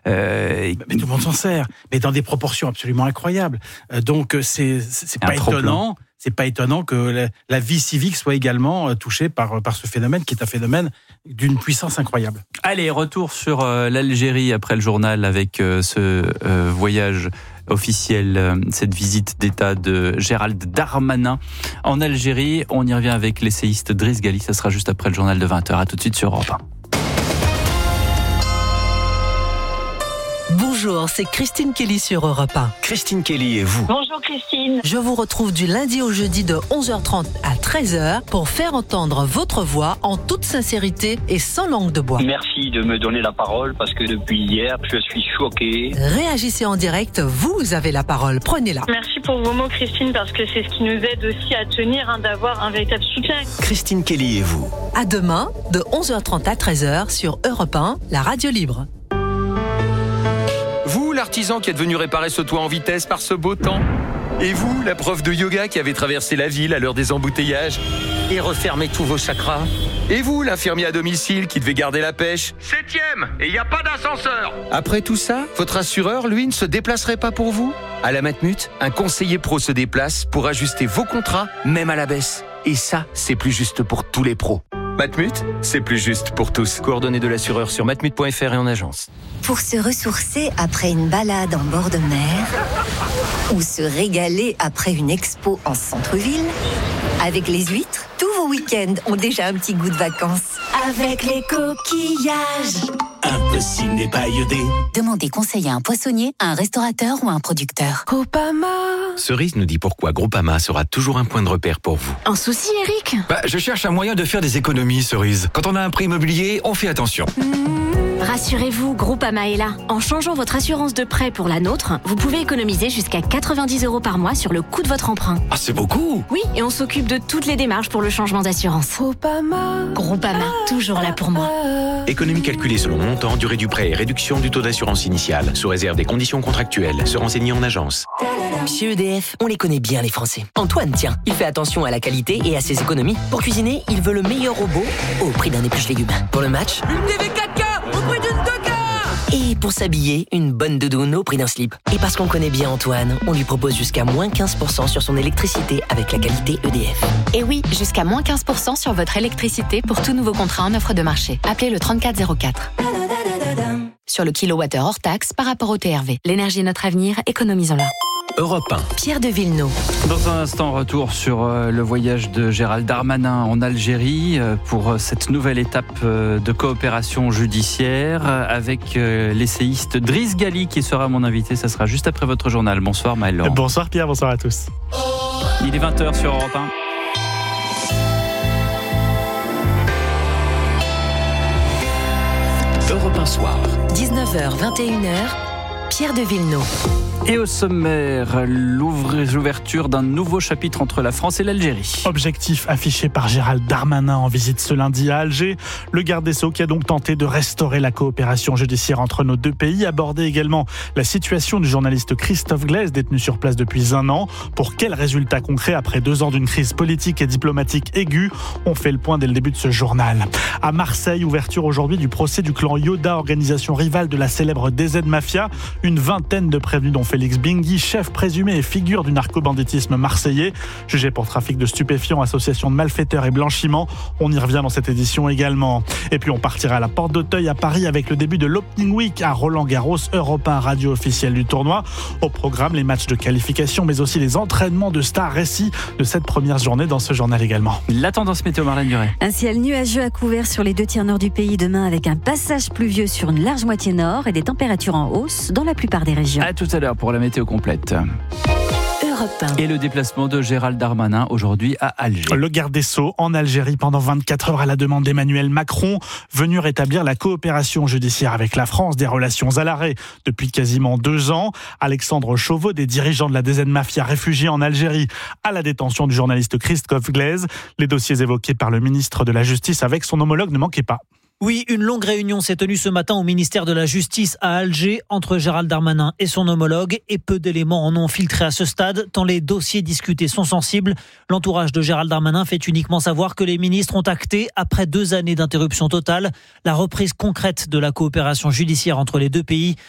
Mais tout le monde s'en sert, mais dans des proportions absolument incroyables. Donc c'est pas étonnant. C'est pas étonnant que la vie civique soit également touchée par ce phénomène qui est un phénomène d'une puissance incroyable. Allez, retour sur l'Algérie après le journal avec ce voyage officiel, cette visite d'État de Gérald Darmanin en Algérie. On y revient avec l'essayiste Driss Ghali, ça sera juste après le journal de 20h. À tout de suite sur Europe 1. Bonjour, c'est Christine Kelly sur Europe 1. Christine Kelly et vous. Bonjour Christine. Je vous retrouve du lundi au jeudi de 11h30 à 13h pour faire entendre votre voix en toute sincérité et sans langue de bois. Merci de me donner la parole parce que depuis hier, je suis choqué. Réagissez en direct, vous avez la parole, prenez-la. Merci pour vos mots Christine parce que c'est ce qui nous aide aussi à tenir, d'avoir un véritable soutien. Christine Kelly et vous. À demain, de 11h30 à 13h sur Europe 1, la radio libre. Vous, l'artisan qui est venu réparer ce toit en vitesse par ce beau temps. Et vous, la prof de yoga qui avait traversé la ville à l'heure des embouteillages et refermé tous vos chakras. Et vous, l'infirmier à domicile qui devait garder la pêche. 7e, et il n'y a pas d'ascenseur. Après tout ça, votre assureur, lui, ne se déplacerait pas pour vous ? À la Matmut, un conseiller pro se déplace pour ajuster vos contrats, même à la baisse. Et ça, c'est plus juste pour tous les pros. Matmut, c'est plus juste pour tous. Coordonnées de l'assureur sur matmut.fr et en agence. Pour se ressourcer après une balade en bord de mer ou se régaler après une expo en centre-ville, avec les huîtres, tous vos week-ends ont déjà un petit goût de vacances. Avec les coquillages. Un peu ciné pailleté. Demandez conseil à un poissonnier, à un restaurateur ou à un producteur. Groupama. Cerise nous dit pourquoi Groupama sera toujours un point de repère pour vous. Un souci, Eric ? Je cherche un moyen de faire des économies, Cerise. Quand on a un prêt immobilier, on fait attention. Rassurez-vous, Groupama est là. En changeant votre assurance de prêt pour la nôtre, vous pouvez économiser jusqu'à 90 € par mois sur le coût de votre emprunt. Ah, c'est beaucoup! Oui, et on s'occupe de toutes les démarches pour le changement d'assurance. Groupama, toujours là pour moi. Économie calculée selon montant, durée du prêt et réduction du taux d'assurance initiale, sous réserve des conditions contractuelles. Se renseigner en agence. Chez EDF, on les connaît bien les Français. Antoine, tiens, il fait attention à la qualité et à ses économies. Pour cuisiner, il veut le meilleur robot au prix d'un épluche légumes. Pour le match, Une TV 4K au prix d'une 2K. et pour s'habiller, une bonne doudoune au prix d'un slip. Et parce qu'on connaît bien Antoine, on lui propose jusqu'à moins 15% sur son électricité avec la qualité EDF. Et oui, jusqu'à moins 15% sur votre électricité pour tout nouveau contrat en offre de marché. Appelez le 3404. Sur le kilowattheure hors taxe par rapport au TRV. L'énergie est notre avenir, économisons-la. Europe 1. Pierre de Villeneuve. Dans un instant, retour sur le voyage de Gérald Darmanin en Algérie pour cette nouvelle étape de coopération judiciaire avec l'essayiste Driss Ghali qui sera mon invité. Ça sera juste après votre journal. Bonsoir Maël Laurent. Bonsoir Pierre, bonsoir à tous. Il est 20h sur Europe 1. Europe 1 soir. 19h, 21h, Pierre de Villeneuve. Et au sommaire, l'ouverture d'un nouveau chapitre entre la France et l'Algérie. Objectif affiché par Gérald Darmanin en visite ce lundi à Alger. Le garde des Sceaux qui a donc tenté de restaurer la coopération judiciaire entre nos deux pays. Aborder également la situation du journaliste Christophe Glaise, détenu sur place depuis 1 an. Pour quels résultats concrets après 2 ans d'une crise politique et diplomatique aiguë? On fait le point dès le début de ce journal. À Marseille, ouverture aujourd'hui du procès du clan Yoda, organisation rivale de la célèbre DZ Mafia. Une vingtaine de prévenus dont Félix Bingui, chef présumé et figure du narco-banditisme marseillais, jugé pour trafic de stupéfiants, association de malfaiteurs et blanchiment. On y revient dans cette édition également. Et puis on partira à la Porte d'Auteuil à Paris avec le début de l'Opening Week à Roland-Garros, Europe 1 radio officielle du tournoi. Au programme, les matchs de qualification, mais aussi les entraînements de stars. Récit de cette première journée dans ce journal également. La tendance météo, Marlène Duret. Un ciel nuageux à couvert sur les 2 tiers nord du pays demain avec un passage pluvieux sur une large moitié nord et des températures en hausse dans la plupart des régions. À tout à l'heure pour la météo complète. Europe 1. Et le déplacement de Gérald Darmanin aujourd'hui à Alger. Le garde des Sceaux en Algérie pendant 24 heures à la demande d'Emmanuel Macron, venu rétablir la coopération judiciaire avec la France, des relations à l'arrêt depuis quasiment 2 ans. Alexandre Chauveau, des dirigeants de la DZ Mafia réfugiés en Algérie, à la détention du journaliste Christophe Glaise. Les dossiers évoqués par le ministre de la Justice avec son homologue ne manquaient pas. Oui, une longue réunion s'est tenue ce matin au ministère de la Justice à Alger entre Gérald Darmanin et son homologue et peu d'éléments en ont filtré à ce stade tant les dossiers discutés sont sensibles. L'entourage de Gérald Darmanin fait uniquement savoir que les ministres ont acté, après 2 années d'interruption totale, la reprise concrète de la coopération judiciaire entre les 2 pays.